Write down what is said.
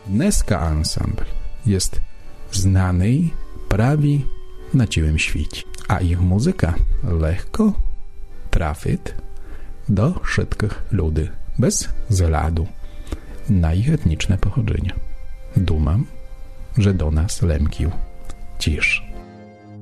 Dneska ansambl jest znany prawie na całym świecie, a ich muzyka lekko trafi do wszystkich ludzi, bez względu na ich etniczne pochodzenie. Dumam, że do nas lemkił cisz.